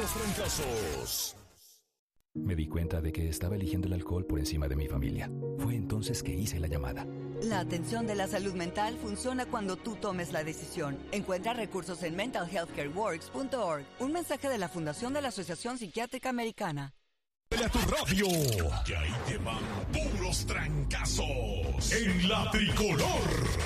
puros fracasos. Me di cuenta de que estaba eligiendo el alcohol por encima de mi familia. Fue entonces que hice la llamada. La atención de la salud mental funciona cuando tú tomes la decisión. Encuentra recursos en mentalhealthcareworks.org. Un mensaje de la Fundación de la Asociación Psiquiátrica Americana. A tu radio, que ahí te van puros trancazos en la tricolor.